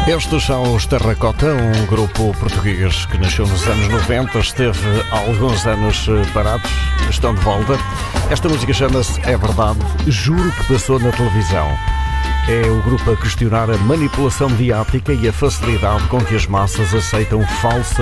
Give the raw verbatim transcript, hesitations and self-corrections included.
Estes são os Terracota, um grupo português que nasceu nos anos noventa, esteve há alguns anos parados, estão de volta. Esta música chama-se É Verdade, juro que passou na televisão. É o grupo a questionar a manipulação mediática e a facilidade com que as massas aceitam falsas